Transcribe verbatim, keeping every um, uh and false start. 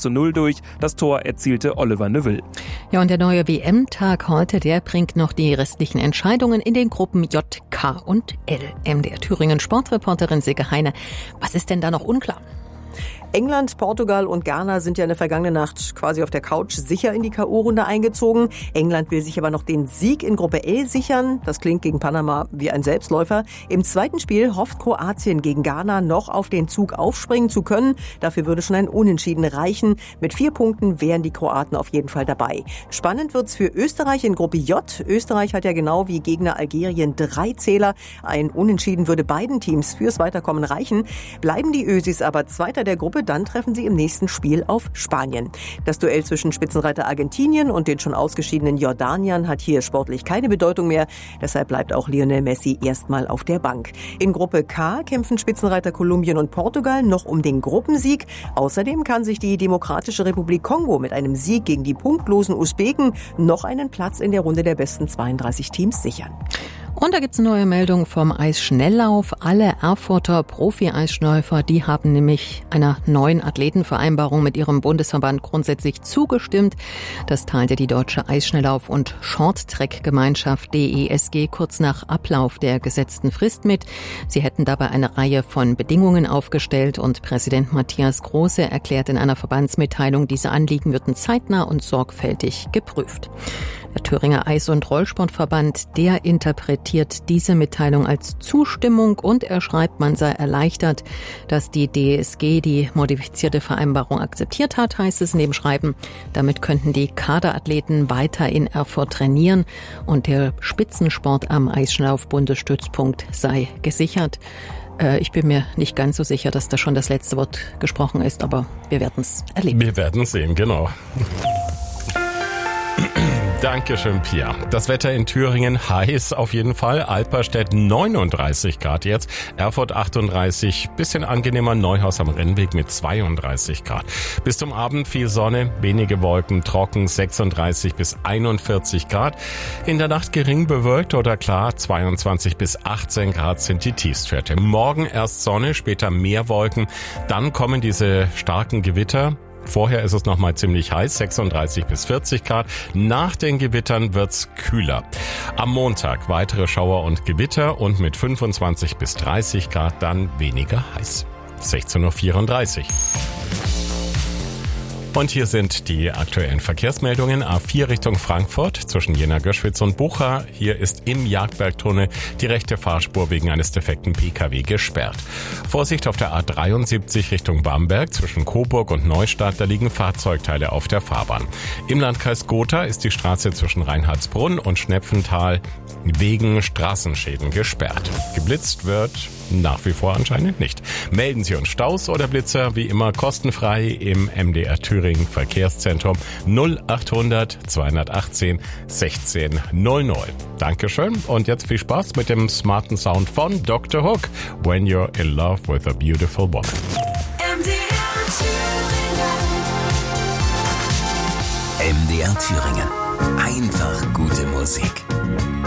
zu null durch. Das Tor erzielte Oliver Neuville. Ja, und der neue W M-Tag heute, der bringt noch die restlichen Entscheidungen in den Gruppen J, K und L. M D R Thüringen Sportreporterin Silke Heine. Was ist denn da noch unklar? England, Portugal und Ghana sind ja in der vergangenen Nacht quasi auf der Couch sicher in die K O-Runde eingezogen. England will sich aber noch den Sieg in Gruppe L sichern. Das klingt gegen Panama wie ein Selbstläufer. Im zweiten Spiel hofft Kroatien gegen Ghana noch auf den Zug aufspringen zu können. Dafür würde schon ein Unentschieden reichen. Mit vier Punkten wären die Kroaten auf jeden Fall dabei. Spannend wird's für Österreich in Gruppe J. Österreich hat ja genau wie Gegner Algerien drei Zähler. Ein Unentschieden würde beiden Teams fürs Weiterkommen reichen. Bleiben die Ösis aber Zweiter der Gruppe, dann treffen sie im nächsten Spiel auf Spanien. Das Duell zwischen Spitzenreiter Argentinien und den schon ausgeschiedenen Jordaniern hat hier sportlich keine Bedeutung mehr. Deshalb bleibt auch Lionel Messi erstmal auf der Bank. In Gruppe K kämpfen Spitzenreiter Kolumbien und Portugal noch um den Gruppensieg. Außerdem kann sich die Demokratische Republik Kongo mit einem Sieg gegen die punktlosen Usbeken noch einen Platz in der Runde der besten zweiunddreißig Teams sichern. Und da gibt's eine neue Meldung vom Eisschnelllauf. Alle Erfurter Profi-Eisschnellläufer, die haben nämlich einer neuen Athletenvereinbarung mit ihrem Bundesverband grundsätzlich zugestimmt. Das teilte die Deutsche Eisschnelllauf- und Shorttrack-Gemeinschaft D E S G kurz nach Ablauf der gesetzten Frist mit. Sie hätten dabei eine Reihe von Bedingungen aufgestellt und Präsident Matthias Große erklärt in einer Verbandsmitteilung, diese Anliegen würden zeitnah und sorgfältig geprüft. Der Thüringer Eis- und Rollsportverband, der interpretiert diese Mitteilung als Zustimmung und er schreibt, man sei erleichtert, dass die D E S G die modifizierte Vereinbarung akzeptiert hat, heißt es in dem Schreiben. Damit könnten die Kaderathleten weiter in Erfurt trainieren und der Spitzensport am Eisschnelllauf-Bundesstützpunkt sei gesichert. Äh, ich bin mir nicht ganz so sicher, dass da schon das letzte Wort gesprochen ist, aber wir werden es erleben. Wir werden sehen, genau. Dankeschön, Pia. Das Wetter in Thüringen heiß auf jeden Fall. Alperstedt neununddreißig Grad jetzt, Erfurt achtunddreißig, bisschen angenehmer, Neuhaus am Rennweg mit zweiunddreißig Grad. Bis zum Abend viel Sonne, wenige Wolken, trocken, sechsunddreißig bis einundvierzig Grad. In der Nacht gering bewölkt oder klar, zweiundzwanzig bis achtzehn Grad sind die Tiefstwerte. Morgen erst Sonne, später mehr Wolken, dann kommen diese starken Gewitter. Vorher ist es nochmal ziemlich heiß, sechsunddreißig bis vierzig Grad. Nach den Gewittern wird's kühler. Am Montag weitere Schauer und Gewitter und mit fünfundzwanzig bis dreißig Grad dann weniger heiß. sechzehn Uhr vierunddreißig. Und hier sind die aktuellen Verkehrsmeldungen. A vier Richtung Frankfurt zwischen Jena-Göschwitz und Bucha. Hier ist im Jagdbergtunnel die rechte Fahrspur wegen eines defekten P K W gesperrt. Vorsicht auf der A dreiundsiebzig Richtung Bamberg zwischen Coburg und Neustadt. Da liegen Fahrzeugteile auf der Fahrbahn. Im Landkreis Gotha ist die Straße zwischen Reinhardsbrunn und Schnepfenthal wegen Straßenschäden gesperrt. Geblitzt wird nach wie vor anscheinend nicht. Melden Sie uns Staus oder Blitzer wie immer kostenfrei im M D R Thüringen Verkehrszentrum null achthundert zweihundertachtzehn sechzehn null null. Dankeschön und jetzt viel Spaß mit dem smarten Sound von Doktor Hook. When you're in love with a beautiful woman. M D R Thüringen. M D R Thüringen. Einfach gute Musik.